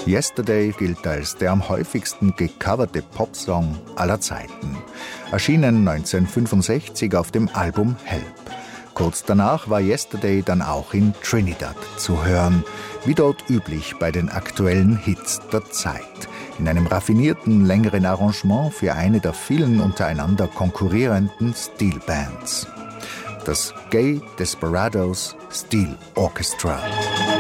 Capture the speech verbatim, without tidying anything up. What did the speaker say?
Yesterday gilt als der am häufigsten gecoverte Popsong aller Zeiten. Erschienen neunzehnhundertfünfundsechzig auf dem Album Help. Kurz danach war Yesterday dann auch in Trinidad zu hören, wie dort üblich bei den aktuellen Hits der Zeit. In einem raffinierten, längeren Arrangement für eine der vielen untereinander konkurrierenden Steel Bands. Das Gay Desperados Steel Orchestra.